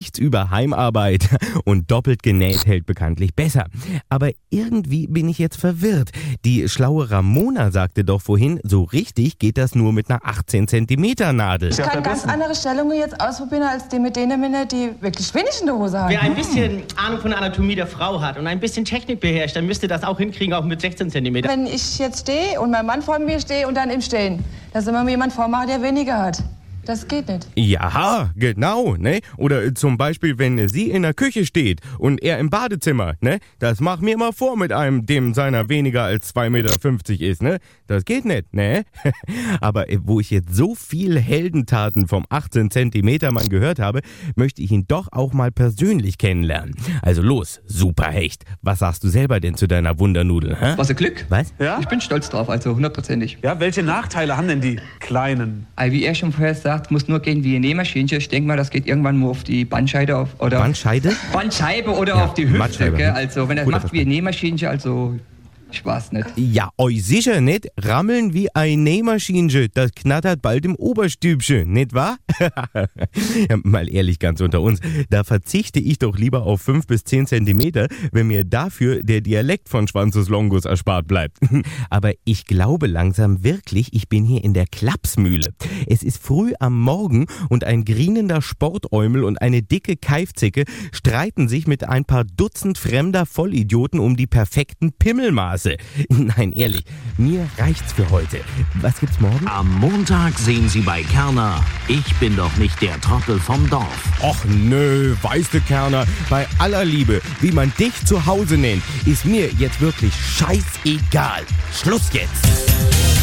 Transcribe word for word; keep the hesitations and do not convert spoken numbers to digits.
nichts über Heimarbeit. Und doppelt genäht hält bekanntlich besser. Aber irgendwie bin ich jetzt verwirrt. Die schlaue Ramona sagte doch vorhin, so richtig geht das nur mit einer achtzehn Zentimeter Nadel. Ich kann ganz andere Stellungen jetzt ausprobieren, als die mit denen Männer, die wirklich wenig in der Hose haben. Wer ein bisschen Ahnung von der Anatomie der Frau hat und ein bisschen Technik beherrscht, dann müsste das auch hinkriegen, auch mit sechzehn Zentimeter. Wenn ich jetzt stehe und mein Mann vor mir stehe und dann im Stehen, dass immer mir jemand vormacht, der weniger hat. Das geht nicht. Ja, genau, ne? Oder zum Beispiel, wenn sie in der Küche steht und er im Badezimmer, ne? Das mach mir mal vor mit einem, dem seiner weniger als zwei Meter fünfzig ist, ne? Das geht nicht, ne? Aber wo ich jetzt so viel Heldentaten vom achtzehn Zentimeter Mann gehört habe, möchte ich ihn doch auch mal persönlich kennenlernen. Also los, Superhecht. Was sagst du selber denn zu deiner Wundernudel, hä? Was ein Glück. Was? Ja? Ich bin stolz drauf, also hundertprozentig. Ja, welche Nachteile haben denn die Kleinen? Wie er schon vorher sagt, muss nur gehen wie ein Nähmaschinchen. Ich denke mal, das geht irgendwann nur auf die Bandscheibe auf, oder Bandscheide? Bandscheibe oder Ja, auf die Hüfte. Bandscheibe. Gell? Also wenn er Guter macht wie ein Nähmaschinchen, also ich weiß nicht. Ja, euch sicher nicht. Rammeln wie ein Nähmaschinchen, das knattert bald im Oberstübchen, nicht wahr? Ja, mal ehrlich, ganz unter uns, da verzichte ich doch lieber auf fünf bis zehn Zentimeter, wenn mir dafür der Dialekt von Schwanzus Longus erspart bleibt. Aber ich glaube langsam wirklich, ich bin hier in der Klapsmühle. Es ist früh am Morgen und ein grinender Sportäumel und eine dicke Keifzicke streiten sich mit ein paar Dutzend fremder Vollidioten um die perfekten Pimmelmaße. Nein, ehrlich, mir reicht's für heute. Was gibt's morgen? Am Montag sehen Sie bei Kerner, ich bin doch nicht der Trottel vom Dorf. Och nö, weißt du, Kerner, bei aller Liebe, wie man dich zu Hause nennt, ist mir jetzt wirklich scheißegal. Schluss jetzt!